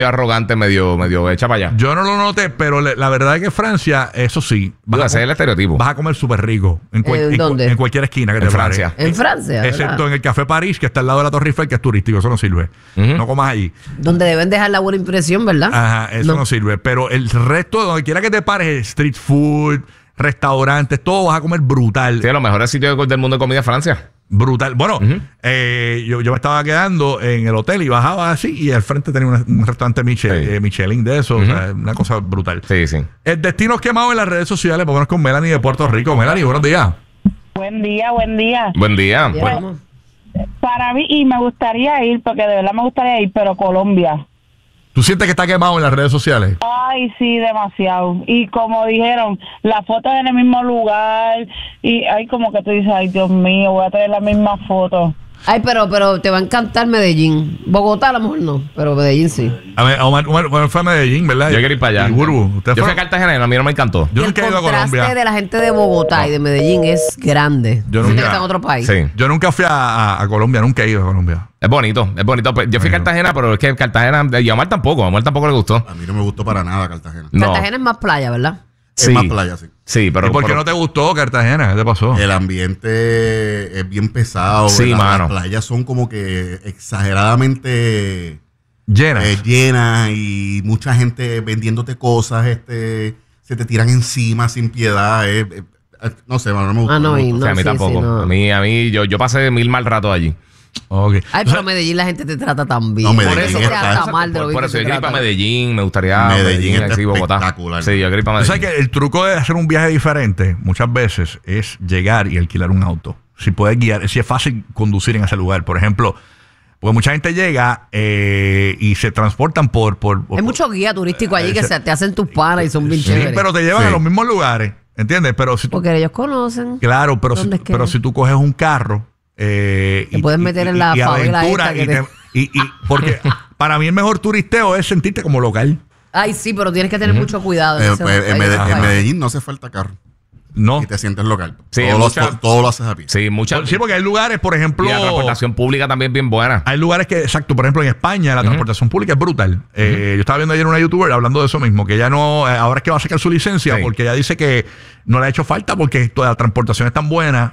arrogante, medio hecha para allá. Yo no lo noté, pero la verdad es que Francia, eso sí. Vas a hacer el estereotipo. Vas a comer súper rico. ¿Dónde? En cualquier esquina que te Francia. En Francia. Excepto en el Café París, que está al lado de la Torre Eiffel, que es turístico. Eso no sirve. No comas allí. Donde deben dejar la buena impresión, ¿verdad? Ajá, eso no sirve. Pero el resto, donde quiera que te pares, street food, restaurantes, todo vas a comer brutal. Sí, los mejores sitios del mundo de comida es Francia. Brutal. Bueno, yo me estaba quedando en el hotel y bajaba así y al frente tenía un restaurante Michelin de eso. O sea, una cosa brutal. Sí, sí. El destino quemado en las redes sociales. Vámonos con Melanie de Puerto Rico. Melanie, buenos días. Buen día, buen día. Buen día. Bueno. Para mí, y me gustaría ir, porque de verdad me gustaría ir, pero Colombia. ¿Tú sientes que está quemado en las redes sociales? Ay, sí, demasiado. Y como dijeron, las fotos en el mismo lugar, y hay como que tú dices, ay, Dios mío, voy a tener la misma foto. Ay, pero te va a encantar Medellín. Bogotá a lo mejor no, pero Medellín sí. A ver, Omar fue a Medellín, ¿verdad? Yo quiero ir para allá. Y Burbu, Yo fui a Cartagena y a mí no me encantó. Yo Y nunca he el ido a contraste Colombia. de la gente de Bogotá y de Medellín es grande. Yo Siente nunca- que está en otro país. Sí. Yo nunca fui a Colombia, nunca he ido a Colombia. Es bonito, es bonito. Yo fui a Cartagena, pero es que Cartagena, y a Omar tampoco le gustó. A mí no me gustó para nada Cartagena. No. Cartagena es más playa, ¿verdad? Es Sí. más playa, sí. Sí, pero ¿Y por qué no te gustó Cartagena? ¿Qué te pasó? El ambiente es bien pesado. Sí, mano. Las playas son como que exageradamente Llena. llenas y mucha gente vendiéndote cosas, se te tiran encima sin piedad. No sé, mano, no me gustó. Ah, no, y O no. sea, a mí sí, tampoco. sí, no. A mí yo pasé 1000 mal ratos allí. Ok. Ay, pero Medellín la gente te trata tan bien. No, Medellín Por eso te está- trata mal de lo bien Por que eso te yo quería ir para tratan. Medellín, me gustaría Medellín está sí, Bogotá. espectacular. Sí, yo quería ir para Tú Medellín. sabes que el truco de hacer un viaje diferente muchas veces es llegar y alquilar un auto. Si puedes guiar, si es fácil conducir en ese lugar. Por ejemplo, porque mucha gente llega y se transportan por Hay muchos guías turísticos allí que te hacen tus panas y son bien Sí, chéveres. pero te llevan Sí. a los mismos lugares, ¿entiendes? Pero si tú, Porque ellos conocen. claro, ¿Dónde es que pero es? si tú coges un carro te puedes meter en la favela esta que porque para mí el mejor turisteo es sentirte como local. Ay, sí, pero tienes que tener mucho cuidado. en ese- En ahí- Medellín no hace falta carro. No. Y te sientes local. Sí, todo, hay lo, mucha- todo lo haces a pie. Sí, muchas. Sí, porque hay lugares, por ejemplo, Y la transportación pública también bien buena. hay lugares que, exacto, por ejemplo, en España la transportación pública es brutal. Yo estaba viendo ayer una youtuber hablando de eso mismo, que ella no, ahora es que va a sacar su licencia Sí. porque ella dice que no le ha hecho falta porque toda la transportación es tan buena